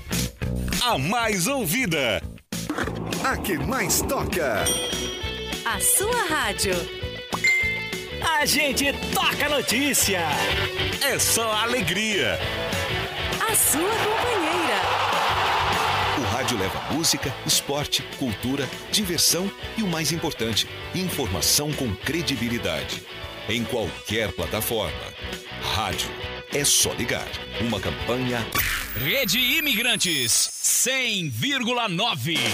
A mais ouvida. A que mais toca. A sua rádio. A gente toca notícia. É só alegria. A sua companheira. O rádio leva música, esporte, cultura, diversão e o mais importante, informação com credibilidade. Em qualquer plataforma. Rádio é só ligar. Uma campanha... Rede Imigrantes 100,9.